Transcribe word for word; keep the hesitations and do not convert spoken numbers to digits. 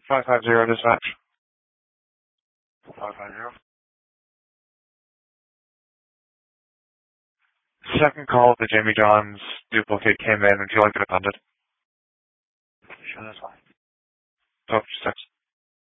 five five zero dispatch. five five zero. Second call of the Jamie Johns duplicate came in. Would you like it appended? Sure, that's fine. Oh, six.